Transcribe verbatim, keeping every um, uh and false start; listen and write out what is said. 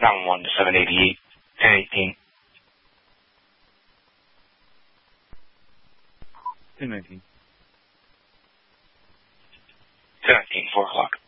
Pound one to seven eighty-eight, ten eighteen. ten nineteen. ten nineteen, four o'clock.